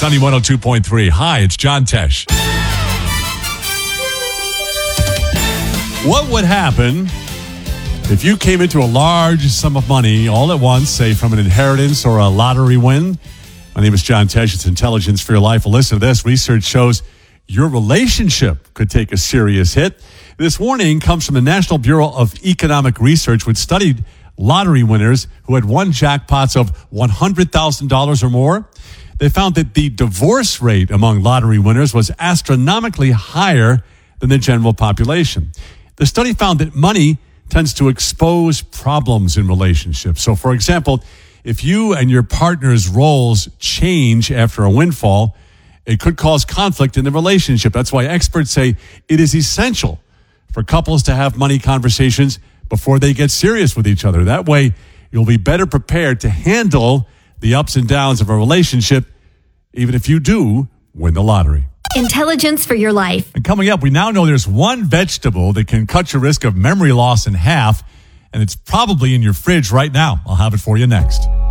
Sunny 102.3. Hi, it's John Tesh. What would happen if you came into a large sum of money all at once, say from an inheritance or a lottery win? My name is John Tesh. It's Intelligence for Your Life. Well, listen to this. Research shows your relationship could take a serious hit. This warning comes from the National Bureau of Economic Research, which studied lottery winners who had won jackpots of $100,000 or more. They found that the divorce rate among lottery winners was astronomically higher than the general population. The study found that money tends to expose problems in relationships. So, for example, if you and your partner's roles change after a windfall, it could cause conflict in the relationship. That's why experts say it is essential for couples to have money conversations before they get serious with each other. That way, you'll be better prepared to handle the ups and downs of a relationship, even if you do win the lottery. Intelligence for Your Life. And coming up, we now know there's one vegetable that can cut your risk of memory loss in half, and it's probably in your fridge right now. I'll have it for you next.